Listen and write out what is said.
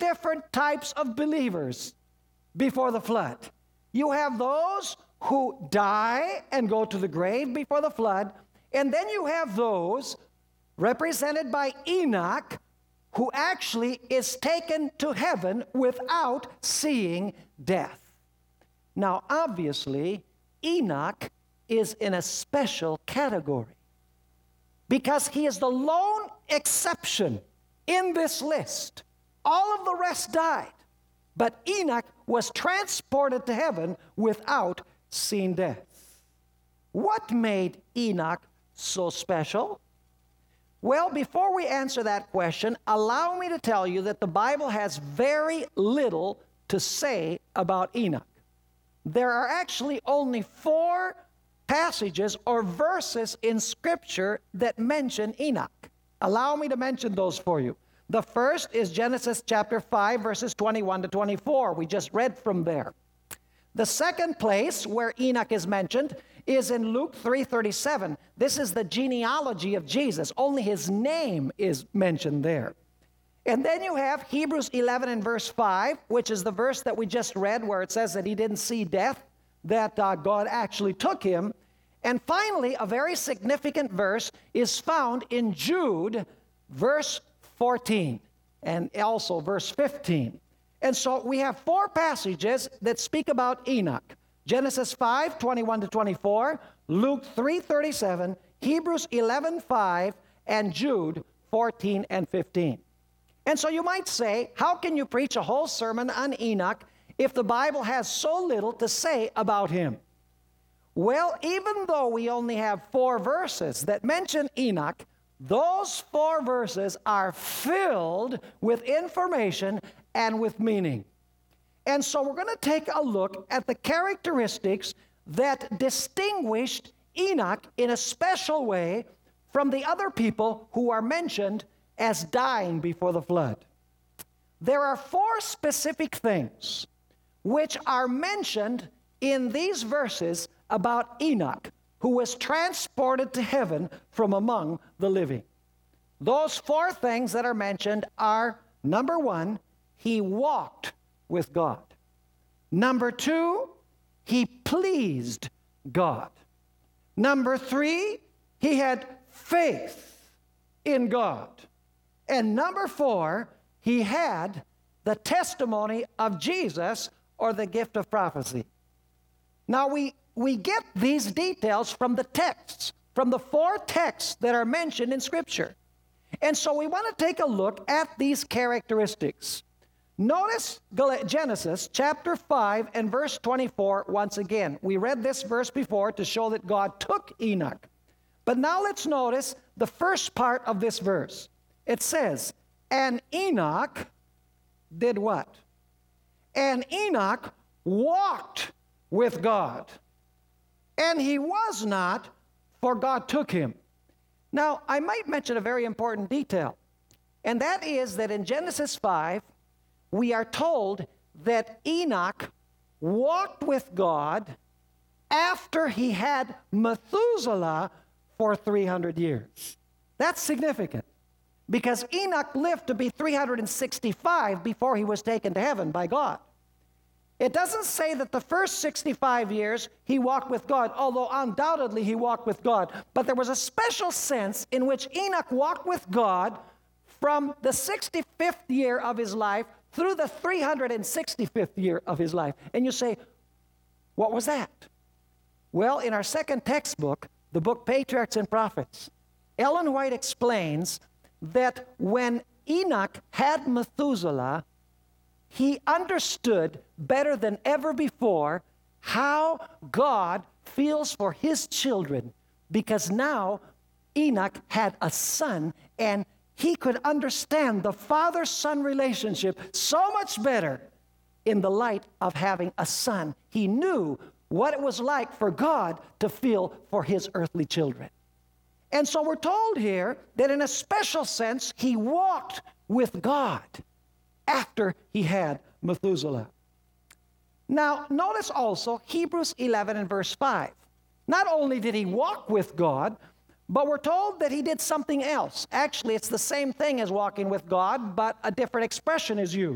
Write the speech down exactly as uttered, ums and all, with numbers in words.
different types of believers before the flood. You have those who die and go to the grave before the flood, and then you have those represented by Enoch, who actually is taken to heaven without seeing death. Now, obviously, Enoch is in a special category because he is the lone exception in this list. All of the rest died, but Enoch was transported to heaven without seeing death. What made Enoch so special? Well, before we answer that question, allow me to tell you that the Bible has very little to say about Enoch. There are actually only four passages or verses in Scripture that mention Enoch. Allow me to mention those for you. The first is Genesis chapter five, verses twenty-one to twenty-four. We just read from there. The second place where Enoch is mentioned is in Luke three thirty-seven. This is the genealogy of Jesus. Only his name is mentioned there. And then you have Hebrews eleven and verse five, which is the verse that we just read where it says that he didn't see death, that uh, God actually took him. And finally, a very significant verse is found in Jude, verse fourteen, and also verse fifteen. And so we have four passages that speak about Enoch. Genesis five, twenty-one to twenty-four, Luke three thirty-seven, Hebrews eleven five, and Jude fourteen and fifteen. And so you might say, how can you preach a whole sermon on Enoch if the Bible has so little to say about him? Well, even though we only have four verses that mention Enoch, those four verses are filled with information and with meaning. And so we're going to take a look at the characteristics that distinguished Enoch in a special way from the other people who are mentioned as dying before the flood. There are four specific things which are mentioned in these verses about Enoch, who was transported to heaven from among the living. Those four things that are mentioned are, number one, he walked with God. Number two, he pleased God. Number three, he had faith in God. And number four, he had the testimony of Jesus, or the gift of prophecy. Now we, we get these details from the texts, from the four texts that are mentioned in Scripture. And so we want to take a look at these characteristics. Notice Genesis chapter five and verse twenty-four once again. We read this verse before to show that God took Enoch. But now let's notice the first part of this verse. It says, and Enoch did what? And Enoch walked with God. And he was not, for God took him. Now, I might mention a very important detail. And that is that in Genesis five, we are told that Enoch walked with God after he had Methuselah for three hundred years. That's significant, because Enoch lived to be three hundred sixty-five before he was taken to heaven by God. It doesn't say that the first sixty-five years he walked with God, although undoubtedly he walked with God. But there was a special sense in which Enoch walked with God from the sixty-fifth year of his life through the three hundred sixty-fifth year of his life. And you say, what was that? Well, in our second textbook, the book Patriarchs and Prophets, Ellen White explains that when Enoch had Methuselah, he understood better than ever before how God feels for his children, because now Enoch had a son, and he could understand the father-son relationship so much better in the light of having a son. He knew what it was like for God to feel for his earthly children. And so we're told here that in a special sense, he walked with God after he had Methuselah. Now, notice also Hebrews eleven and verse five. Not only did he walk with God, but we're told that he did something else. Actually, it's the same thing as walking with God, but a different expression is used.